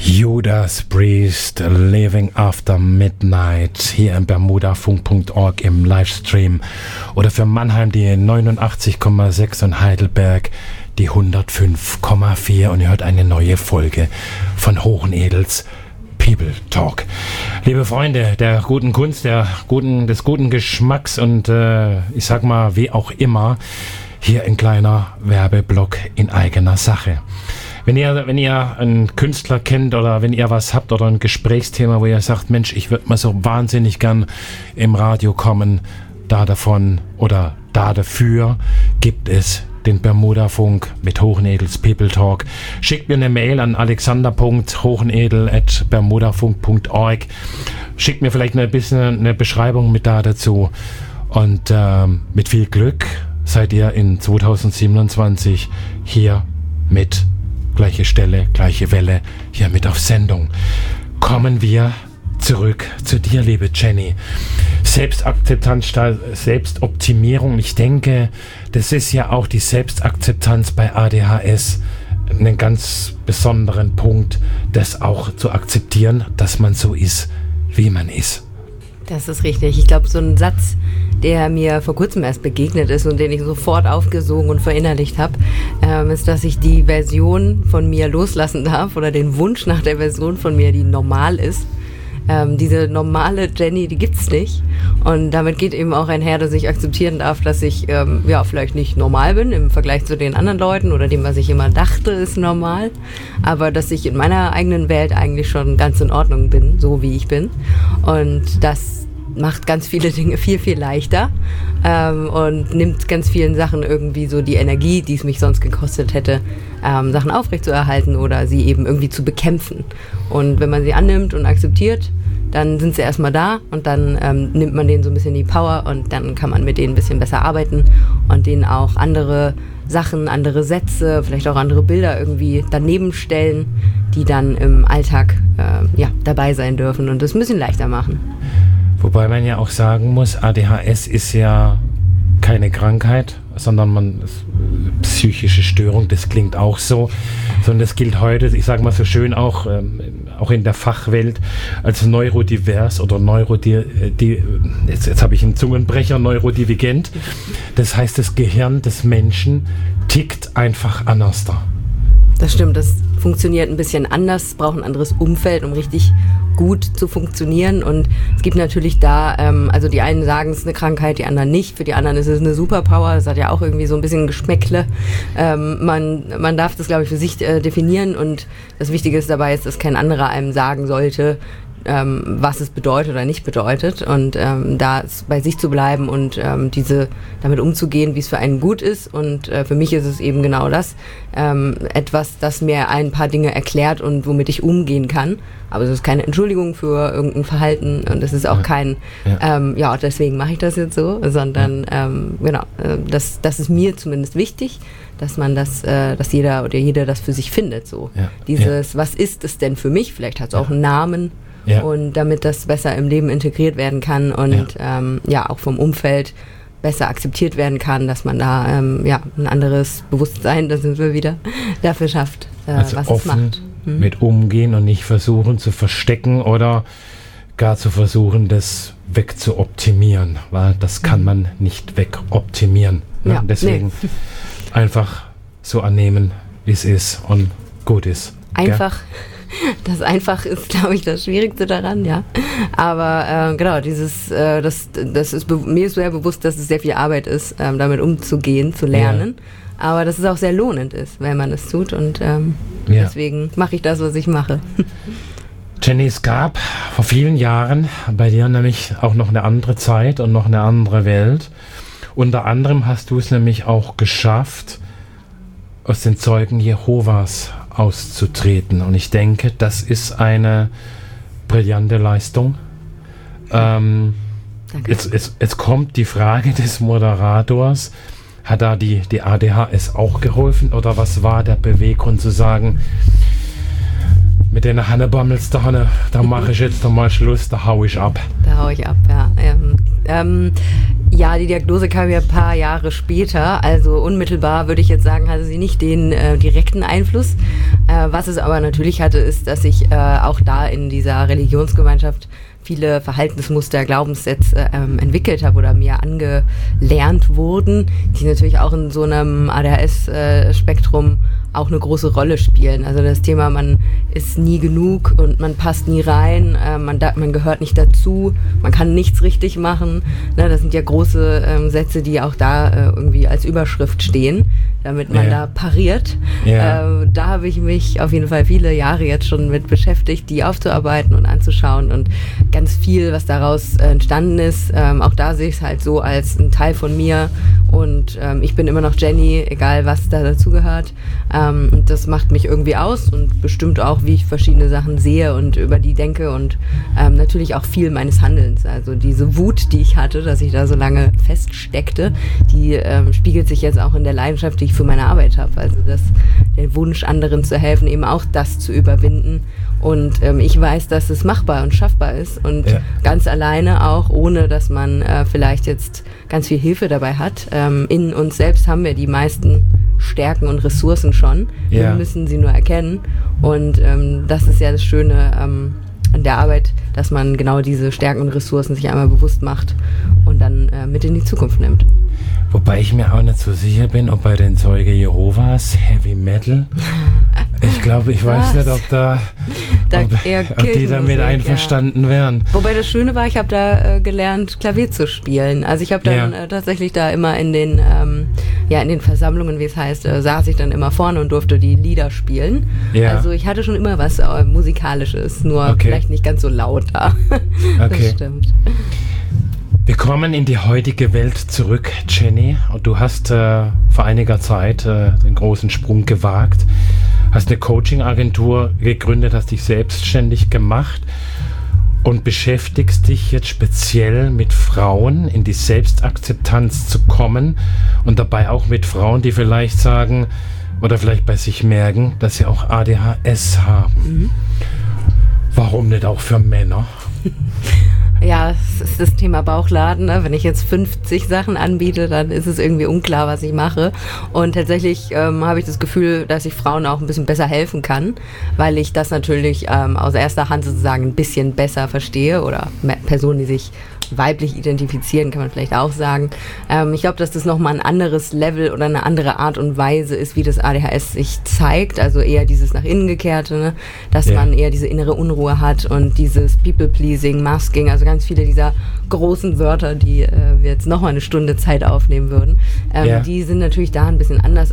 Judas Priest, Living After Midnight, hier im bermudafunk.org im Livestream oder für Mannheim die 89,6 und Heidelberg die 105,4 und ihr hört eine neue Folge von Hochenedels People Talk. Liebe Freunde der guten Kunst, des guten Geschmacks und ich sag mal, wie auch immer, hier ein kleiner Werbeblock in eigener Sache. Wenn ihr einen Künstler kennt oder wenn ihr was habt oder ein Gesprächsthema, wo ihr sagt, Mensch, ich würde mal so wahnsinnig gern im Radio kommen, da davon oder da dafür gibt es den Bermudafunk mit Hochenedels People Talk. Schickt mir eine Mail an alexander.hochenedel@bermudafunk.org. Schickt mir vielleicht ein bisschen eine Beschreibung mit da dazu und mit viel Glück seid ihr in 2027 hier mit gleiche Stelle, gleiche Welle, hier mit auf Sendung. Kommen wir zurück zu dir, liebe Jenny. Selbstakzeptanz, Selbstoptimierung. Ich denke, das ist ja auch die Selbstakzeptanz bei ADHS einen ganz besonderen Punkt, das auch zu akzeptieren, dass man so ist, wie man ist. Das ist richtig. Ich glaube, so ein Satz, der mir vor kurzem erst begegnet ist und den ich sofort aufgesogen und verinnerlicht habe, ist, dass ich die Version von mir loslassen darf oder den Wunsch nach der Version von mir, die normal ist. Diese normale Jenny, die gibt's nicht. Und damit geht eben auch einher, dass ich akzeptieren darf, dass ich vielleicht nicht normal bin im Vergleich zu den anderen Leuten oder dem, was ich immer dachte, ist normal. Aber dass ich in meiner eigenen Welt eigentlich schon ganz in Ordnung bin, so wie ich bin. Und das macht ganz viele Dinge viel, viel leichter und nimmt ganz vielen Sachen irgendwie so die Energie, die es mich sonst gekostet hätte, Sachen aufrechtzuerhalten oder sie eben irgendwie zu bekämpfen. Und wenn man sie annimmt und akzeptiert, dann sind sie erstmal da und dann nimmt man denen so ein bisschen die Power und dann kann man mit denen ein bisschen besser arbeiten und denen auch andere Sachen, andere Sätze, vielleicht auch andere Bilder irgendwie daneben stellen, die dann im Alltag dabei sein dürfen und das ein bisschen leichter machen. Wobei man ja auch sagen muss, ADHS ist ja keine Krankheit, sondern psychische Störung, das klingt auch so, sondern das gilt heute, ich sage mal so schön auch in der Fachwelt als neurodivers oder jetzt habe ich einen Zungenbrecher, neurodivergent. Das heißt, das Gehirn des Menschen tickt einfach anders da. Das stimmt, das funktioniert ein bisschen anders, braucht ein anderes Umfeld, um richtig gut zu funktionieren und es gibt natürlich da, also die einen sagen, es ist eine Krankheit, die anderen nicht, für die anderen ist es eine Superpower, das hat ja auch irgendwie so ein bisschen Geschmäckle, man darf das, glaube ich, für sich definieren und das Wichtige ist dabei, ist, dass kein anderer einem sagen sollte, was es bedeutet oder nicht bedeutet und da bei sich zu bleiben und damit umzugehen, wie es für einen gut ist und für mich ist es eben genau das, etwas, das mir ein paar Dinge erklärt und womit ich umgehen kann, aber es ist keine Entschuldigung für irgendein Verhalten und es ist auch kein, deswegen mache ich das jetzt so, sondern das ist mir zumindest wichtig, dass man dass jeder oder jede das für sich findet, so. Was ist es denn für mich? Vielleicht hat es auch einen Namen. Ja. Und damit das besser im Leben integriert werden kann und auch vom Umfeld besser akzeptiert werden kann, dass man da ein anderes Bewusstsein, da sind wir wieder, dafür schafft, also was offen es macht. Mit umgehen und nicht versuchen zu verstecken oder gar zu versuchen, das wegzuoptimieren, weil das kann man nicht wegoptimieren. Ne? Ja, deswegen einfach so annehmen, wie es ist und gut ist. Einfach. Gell? Das einfach ist, glaube ich, das Schwierigste daran, ja. Aber genau, mir ist sehr bewusst, dass es sehr viel Arbeit ist, damit umzugehen, zu lernen. Ja. Aber dass es auch sehr lohnend ist, wenn man es tut. Und deswegen mache ich das, was ich mache. Jenny, es gab vor vielen Jahren bei dir nämlich auch noch eine andere Zeit und noch eine andere Welt. Unter anderem hast du es nämlich auch geschafft, aus den Zeugen Jehovas auszutreten. Und ich denke, das ist eine brillante Leistung. Jetzt kommt die Frage des Moderators, hat da die ADHS auch geholfen oder was war der Beweggrund zu sagen, mit den Hannebammels da mache ich jetzt mal Schluss, da hau ich ab. Da hau ich ab, ja. Ja, die Diagnose kam ja ein paar Jahre später, also unmittelbar würde ich jetzt sagen, hatte sie nicht den direkten Einfluss. Was es aber natürlich hatte, ist, dass ich auch da in dieser Religionsgemeinschaft viele Verhaltensmuster, Glaubenssätze entwickelt habe oder mir angelernt wurden, die natürlich auch in so einem ADHS-Spektrum auch eine große Rolle spielen. Also das Thema, man ist nie genug und man passt nie rein, man gehört nicht dazu, man kann nichts richtig machen. Ne, das sind ja große Sätze, die auch da irgendwie als Überschrift stehen, damit man da pariert. Ja. Da habe ich mich auf jeden Fall viele Jahre jetzt schon mit beschäftigt, die aufzuarbeiten und anzuschauen und ganz viel, was daraus entstanden ist. Auch da sehe ich es halt so als ein Teil von mir und ich bin immer noch Jenny, egal was da dazugehört. Und das macht mich irgendwie aus und bestimmt auch, wie ich verschiedene Sachen sehe und über die denke und natürlich auch viel meines Handelns. Also diese Wut, die ich hatte, dass ich da so lange feststeckte, die spiegelt sich jetzt auch in der Leidenschaft, die ich für meine Arbeit habe. Also der Wunsch, anderen zu helfen, eben auch das zu überwinden. Und ich weiß, dass es machbar und schaffbar ist und ganz alleine auch, ohne dass man vielleicht jetzt ganz viel Hilfe dabei hat. In uns selbst haben wir die meisten Stärken und Ressourcen schon. Wir müssen sie nur erkennen. Und das ist ja das Schöne an der Arbeit, dass man genau diese Stärken und Ressourcen sich einmal bewusst macht und dann mit in die Zukunft nimmt. Wobei ich mir auch nicht so sicher bin, ob bei den Zeuge Jehovas Heavy Metal, ich glaube, ich weiß nicht, ob die damit einverstanden wären. Wobei das Schöne war, ich habe da gelernt, Klavier zu spielen. Also ich habe dann tatsächlich da immer in den Versammlungen, wie es heißt, saß ich dann immer vorne und durfte die Lieder spielen. Ja. Also ich hatte schon immer was Musikalisches, nur vielleicht nicht ganz so laut da. Das stimmt. Wir kommen in die heutige Welt zurück, Jenny. Und du hast vor einiger Zeit den großen Sprung gewagt, hast eine Coaching-Agentur gegründet, hast dich selbstständig gemacht und beschäftigst dich jetzt speziell mit Frauen, in die Selbstakzeptanz zu kommen und dabei auch mit Frauen, die vielleicht sagen oder vielleicht bei sich merken, dass sie auch ADHS haben. Mhm. Warum nicht auch für Männer? Ja, es ist das Thema Bauchladen. Ne? Wenn ich jetzt 50 Sachen anbiete, dann ist es irgendwie unklar, was ich mache. Und tatsächlich habe ich das Gefühl, dass ich Frauen auch ein bisschen besser helfen kann, weil ich das natürlich aus erster Hand sozusagen ein bisschen besser verstehe oder Personen, die sich weiblich identifizieren, kann man vielleicht auch sagen. Ich glaube, dass das nochmal ein anderes Level oder eine andere Art und Weise ist, wie das ADHS sich zeigt. Also eher dieses nach innen gekehrte, ne? Dass man eher diese innere Unruhe hat und dieses People-Pleasing, Masking, also ganz viele dieser großen Wörter, die wir jetzt nochmal eine Stunde Zeit aufnehmen würden, die sind natürlich da ein bisschen anders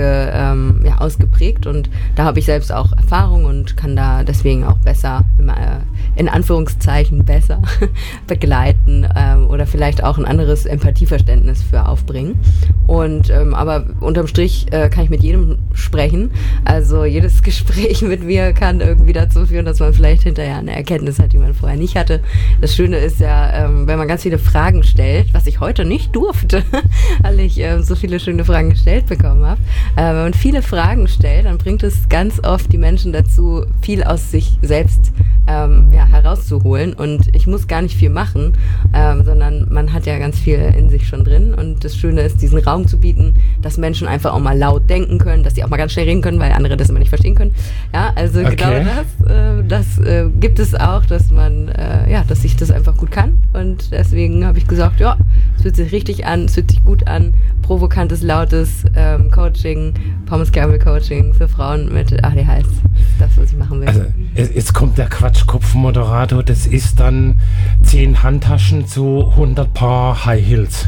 ausgeprägt und da habe ich selbst auch Erfahrung und kann da deswegen auch besser, in Anführungszeichen besser begleiten oder vielleicht auch ein anderes Empathieverständnis für aufbringen. Und aber unterm Strich kann ich mit jedem sprechen. Also jedes Gespräch mit mir kann irgendwie dazu führen, dass man vielleicht hinterher eine Erkenntnis hat, die man vorher nicht hatte. Das Schöne ist ja, wenn man ganz viele Fragen stellt, was ich heute nicht durfte, weil ich so viele schöne Fragen gestellt bekommen habe. Wenn man viele Fragen stellt, dann bringt es ganz oft die Menschen dazu, viel aus sich selbst herauszuholen. Und ich muss gar nicht viel machen, sondern man hat ja ganz viel in sich schon drin. Und das Schöne ist, diesen Raum zu bieten, dass Menschen einfach auch mal laut denken können, dass sie auch mal ganz schnell reden können, weil andere das immer nicht verstehen können. Ja, also genau das gibt es auch, dass man, dass ich das einfach gut kann. Und deswegen habe ich gesagt, ja, es fühlt sich richtig an, es fühlt sich gut an, provokantes, lautes Coaching, Pommes Kerbel Coaching für Frauen mit ADHS. Das ist das, was ich machen will. Also jetzt kommt der Quatschkopf-Moderator, das ist dann 10 Handtaschen zu 100 Paar High Heels.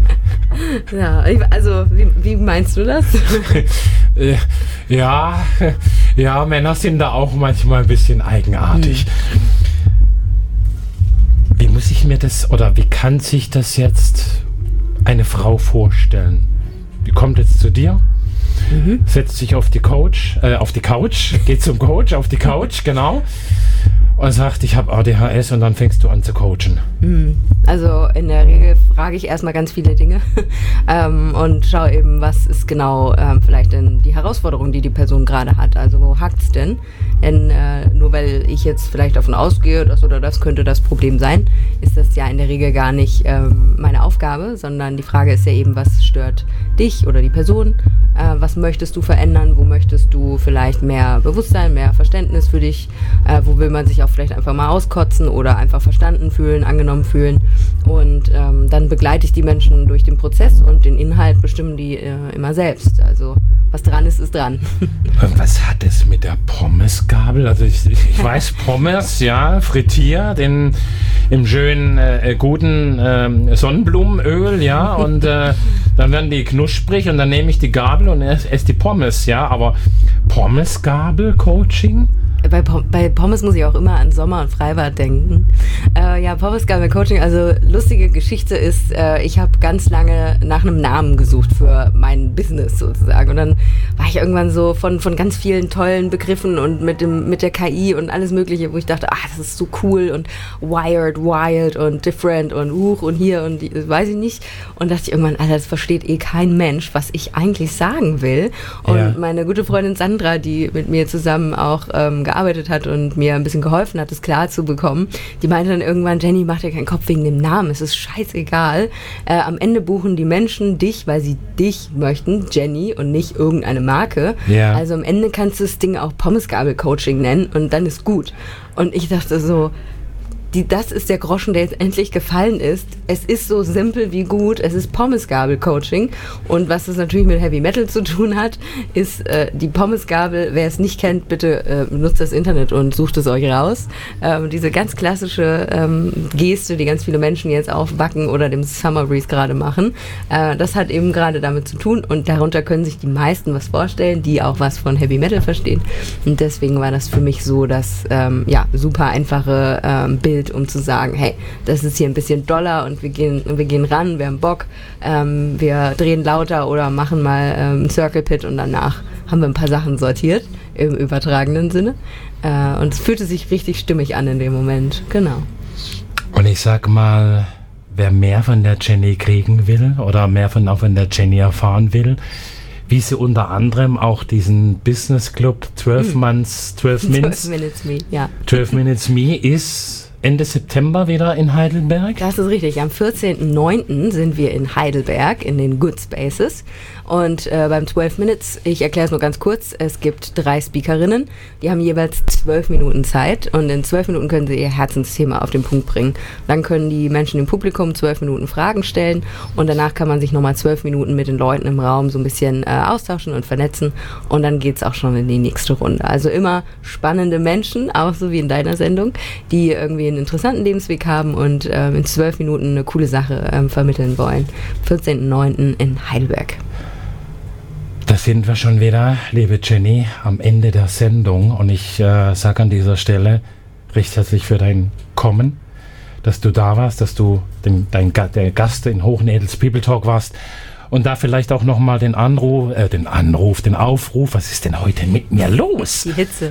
Ja, also wie meinst du das? Ja, Männer sind da auch manchmal ein bisschen eigenartig. Wie muss ich mir das, oder wie kann sich das jetzt eine Frau vorstellen? Die kommt jetzt zu dir, setzt sich auf die Couch, geht zum Coach, auf die Couch, genau, und sagt, ich habe ADHS und dann fängst du an zu coachen? Also in der Regel frage ich erstmal ganz viele Dinge und schaue eben, was ist genau vielleicht denn die Herausforderung, die Person gerade hat. Also wo hakt's denn? Denn nur weil ich jetzt vielleicht davon ausgehe, das oder das könnte das Problem sein, ist das ja in der Regel gar nicht meine Aufgabe, sondern die Frage ist ja eben, was stört dich oder die Person? Was möchtest du verändern? Wo möchtest du vielleicht mehr Bewusstsein, mehr Verständnis für dich? Wo will man sich auch vielleicht einfach mal auskotzen oder einfach verstanden fühlen, angenommen fühlen? Und dann begleite ich die Menschen durch den Prozess und den Inhalt bestimmen die immer selbst. Also was dran ist, ist dran. Was hat es mit der Pommesgabel? Also ich weiß, Pommes, ja, frittiert im schönen, guten Sonnenblumenöl, ja, und dann werden die knusprig und dann nehme ich die Gabel und esse die Pommes, ja, aber Pommesgabel-Coaching? Bei Pommes muss ich auch immer an Sommer- und Freibad denken. Ja, Pommesgabel-Coaching, also lustige Geschichte ist, ich habe ganz lange nach einem Namen gesucht für mein Business sozusagen. Und dann war ich irgendwann so von ganz vielen tollen Begriffen und mit der KI und alles Mögliche, wo ich dachte, das ist so cool und wired, wild und different und und hier und weiß ich nicht. Und dachte ich irgendwann, Alter, das versteht kein Mensch, was ich eigentlich sagen will. Und meine gute Freundin Sandra, die mit mir zusammen auch gearbeitet hat und mir ein bisschen geholfen hat, das klar zu bekommen, die meinte dann irgendwann, Jenny, mach dir keinen Kopf wegen dem Namen, es ist scheißegal. Am Ende buchen die Menschen dich, weil sie dich möchten, Jenny, und nicht irgendeine Marke. Yeah. Also am Ende kannst du das Ding auch Pommesgabel-Coaching nennen und dann ist gut. Und ich dachte so, das ist der Groschen, der jetzt endlich gefallen ist. Es ist so simpel wie gut. Es ist Pommesgabel-Coaching. Und was es natürlich mit Heavy Metal zu tun hat, ist die Pommesgabel. Wer es nicht kennt, bitte nutzt das Internet und sucht es euch raus. Diese ganz klassische Geste, die ganz viele Menschen jetzt auf Backen oder dem Summer Breeze gerade machen, das hat eben gerade damit zu tun. Und darunter können sich die meisten was vorstellen, die auch was von Heavy Metal verstehen. Und deswegen war das für mich so das super einfache Bild, um zu sagen, hey, das ist hier ein bisschen doller und wir gehen ran, wir haben Bock, wir drehen lauter oder machen mal einen Circle Pit und danach haben wir ein paar Sachen sortiert, im übertragenen Sinne. Und es fühlte sich richtig stimmig an in dem Moment, genau. Und ich sag mal, wer mehr von der Jenny kriegen will oder mehr von der Jenny erfahren will, wie sie unter anderem auch diesen Business Club 12 Minutes Me, ja. 12 Minutes Me ist Ende September wieder in Heidelberg? Das ist richtig. Am 14.09. sind wir in Heidelberg in den Good Spaces. Und beim 12 Minutes, ich erkläre es nur ganz kurz, es gibt 3 Speakerinnen, die haben jeweils 12 Minuten Zeit und in 12 Minuten können sie ihr Herzensthema auf den Punkt bringen. Dann können die Menschen im Publikum 12 Minuten Fragen stellen und danach kann man sich nochmal 12 Minuten mit den Leuten im Raum so ein bisschen austauschen und vernetzen und dann geht es auch schon in die nächste Runde. Also immer spannende Menschen, auch so wie in deiner Sendung, die irgendwie einen interessanten Lebensweg haben und in 12 Minuten eine coole Sache vermitteln wollen. 14.09. in Heidelberg. Da sind wir schon wieder, liebe Jenny, am Ende der Sendung und ich sage an dieser Stelle recht herzlich für dein Kommen, dass du da warst, dass du der Gast in Hochnädels People Talk warst und da vielleicht auch nochmal den Aufruf, was ist denn heute mit mir los? Die Hitze.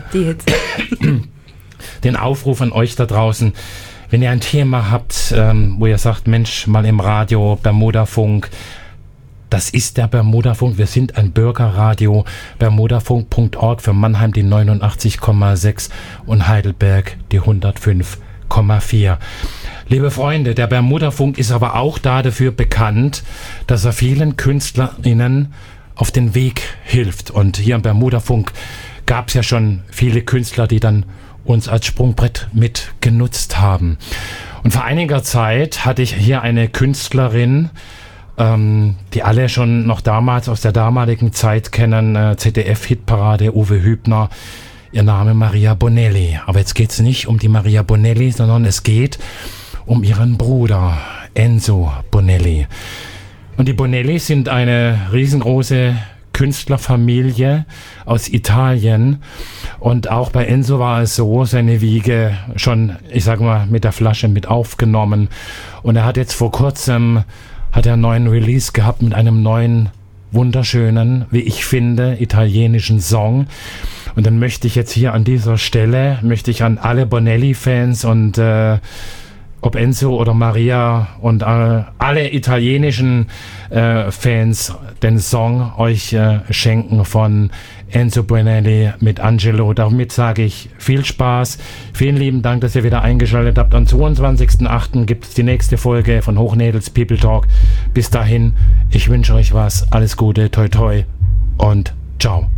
Den Aufruf an euch da draußen, wenn ihr ein Thema habt, wo ihr sagt, Mensch, mal im Radio, Bermudafunk, das ist der Bermudafunk, wir sind ein Bürgerradio, bermudafunk.org, für Mannheim die 89,6 und Heidelberg die 105,4. Liebe Freunde, der Bermudafunk ist aber auch dafür bekannt, dass er vielen KünstlerInnen auf den Weg hilft. Und hier am Bermudafunk gab es ja schon viele Künstler, die dann uns als Sprungbrett mit genutzt haben. Und vor einiger Zeit hatte ich hier eine Künstlerin, die alle schon noch damals aus der damaligen Zeit kennen, ZDF-Hitparade, Uwe Hübner, ihr Name Maria Bonelli. Aber jetzt geht es nicht um die Maria Bonelli, sondern es geht um ihren Bruder Enzo Bonelli. Und die Bonellis sind eine riesengroße Künstlerfamilie aus Italien und auch bei Enzo war es so, seine Wiege schon, ich sag mal, mit der Flasche mit aufgenommen und er hat jetzt vor kurzem einen neuen Release gehabt mit einem neuen, wunderschönen, wie ich finde, italienischen Song Und dann möchte ich jetzt hier an dieser Stelle, an alle Bonelli-Fans und ob Enzo oder Maria und alle italienischen Fans den Song euch schenken von Enzo Bonelli mit Angelo. Damit sage ich viel Spaß. Vielen lieben Dank, dass ihr wieder eingeschaltet habt. Am 22.08. gibt es die nächste Folge von Hochnädels People Talk. Bis dahin, ich wünsche euch was. Alles Gute, toi toi und ciao.